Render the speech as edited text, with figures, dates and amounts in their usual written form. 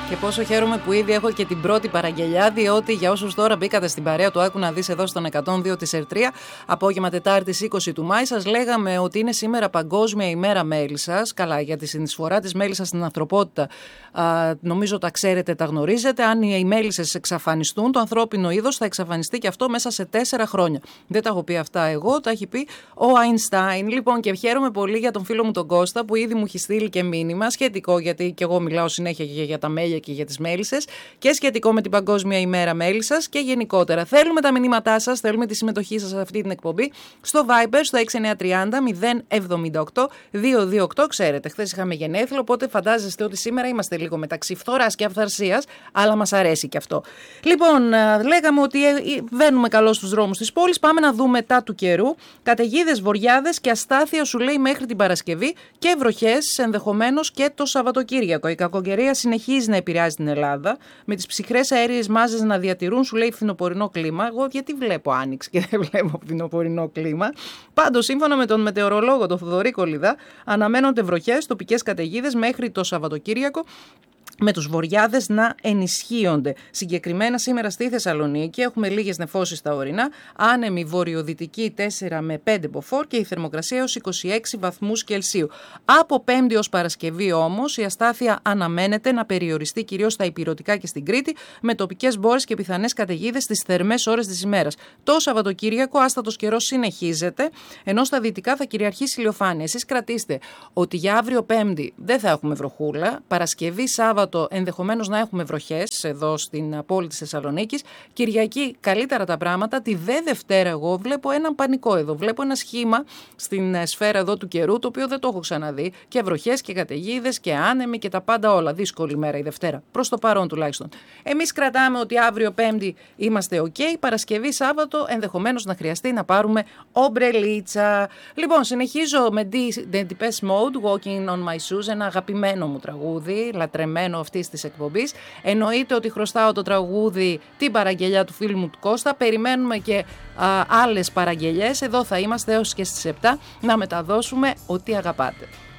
Και πόσο χαίρομαι που ήδη έχω και την πρώτη παραγγελιά, διότι για όσους τώρα μπήκατε στην παρέα του Άκου να δεις εδώ στον 102 της ΕΡΤΡΙΑ, απόγευμα Τετάρτης 20 του Μάη, σας λέγαμε ότι είναι σήμερα Παγκόσμια ημέρα μέλισσας. Καλά, για τη συνεισφορά της μέλισσας στην ανθρωπότητα, νομίζω τα ξέρετε, τα γνωρίζετε. Αν οι μέλισσες εξαφανιστούν, το ανθρώπινο είδος θα εξαφανιστεί και αυτό μέσα σε 4 χρόνια. Δεν τα έχω πει αυτά εγώ, τα έχει πει ο Αϊνστάιν. Λοιπόν, και χαίρομαι πολύ για τον φίλο μου τον Κώστα, που ήδη μου έχει στείλει και μήνυμα σχετικό, γιατί και εγώ μιλάω συνέχεια και για τα μέλια και για τις μέλισσες, και σχετικό με την Παγκόσμια ημέρα μέλισσας και γενικότερα. Θέλουμε τα μηνύματά σας, θέλουμε τη συμμετοχή σας σε αυτή την εκπομπή στο Viber, στο 6930 078 228. Ξέρετε, χθες είχαμε γενέθλιο, οπότε φαντάζεστε ότι σήμερα είμαστε λίγο μεταξύ φθοράς και αυθαρσίας, αλλά μας αρέσει και αυτό. Λοιπόν, λέγαμε ότι βαίνουμε καλώς στους δρόμους της πόλης. Πάμε να δούμε τα του καιρού. Καταιγίδες, βοριάδες και αστάθεια, σου λέει, μέχρι την Παρασκευή, και βροχές ενδεχομένως και το Σαββατοκύριακο. Η κακοκαιρία συνεχίζει να επηρεάζει την Ελλάδα, με τις ψυχρές αέριες μάζες να διατηρούν, σου λέει, φθινοπορεινό κλίμα. Εγώ γιατί βλέπω άνοιξη και δεν βλέπω φθινοπορεινό κλίμα. Πάντως, σύμφωνα με τον μετεωρολόγο, τον Θοδωρή Κολιδά, αναμένονται βροχές, τοπικές καταιγίδες μέχρι το Σαββατοκύριακο, με τους βοριάδες να ενισχύονται. Συγκεκριμένα σήμερα στη Θεσσαλονίκη έχουμε λίγες νεφώσεις στα ορεινά, άνεμη βορειοδυτική 4 με 5 μποφόρ και η θερμοκρασία έως 26 βαθμούς Κελσίου. Από Πέμπτη ως Παρασκευή όμως η αστάθεια αναμένεται να περιοριστεί κυρίως στα ηπειρωτικά και στην Κρήτη, με τοπικές μπόρες και πιθανές καταιγίδες στις θερμές ώρες της ημέρας. Το Σαββατοκύριακο άστατος καιρός συνεχίζεται, ενώ στα δυτικά θα κυριαρχήσει ηλιοφάνεια. Εσείς κρατήστε ότι για αύριο Πέμπτη δεν θα έχουμε βροχούλα, Παρασκευή, Σάββατο ενδεχομένως να έχουμε βροχές εδώ στην πόλη της Θεσσαλονίκης. Κυριακή καλύτερα τα πράγματα. Τη δε Δευτέρα εγώ βλέπω έναν πανικό εδώ. Βλέπω ένα σχήμα στην σφαίρα εδώ του καιρού, το οποίο δεν το έχω ξαναδεί. Και βροχές και καταιγίδες και άνεμοι και τα πάντα όλα. Δύσκολη μέρα η Δευτέρα. Προς το παρόν τουλάχιστον. Εμείς κρατάμε ότι αύριο Πέμπτη είμαστε OK. Παρασκευή, Σάββατο ενδεχομένως να χρειαστεί να πάρουμε ομπρελίτσα. Λοιπόν, συνεχίζω με The Depeche Mode, Walking on My Shoes, ένα αγαπημένο μου τραγούδι, λατρεμένο αυτής της εκπομπής. Εννοείται ότι χρωστάω το τραγούδι την παραγγελιά του φίλου μου του Κώστα. Περιμένουμε και άλλες παραγγελιές. Εδώ θα είμαστε έως και στις 7 να μεταδώσουμε ό,τι αγαπάτε.